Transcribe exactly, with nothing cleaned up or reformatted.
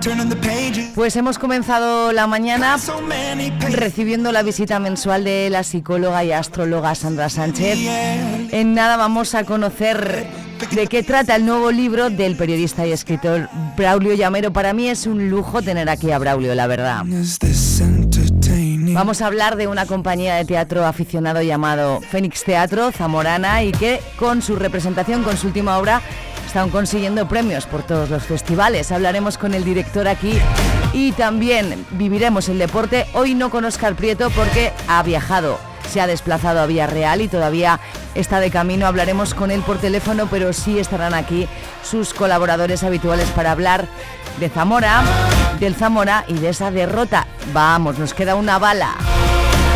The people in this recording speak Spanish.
Pues hemos comenzado la mañana recibiendo la visita mensual de la psicóloga y astróloga Sandra Sánchez. En nada vamos a conocer de qué trata el nuevo libro del periodista y escritor Braulio Llamero. Para mí es un lujo tener aquí a Braulio, la verdad. Vamos a hablar de una compañía de teatro aficionado llamado Fénix Teatro, zamorana, y que con su representación, con su última obra, están consiguiendo premios por todos los festivales. Hablaremos con el director aquí y también viviremos el deporte. Hoy no con Óscar Prieto porque ha viajado, se ha desplazado a Villarreal y todavía está de camino. Hablaremos con él por teléfono, pero sí estarán aquí sus colaboradores habituales para hablar de Zamora, del Zamora y de esa derrota. Vamos, nos queda una bala.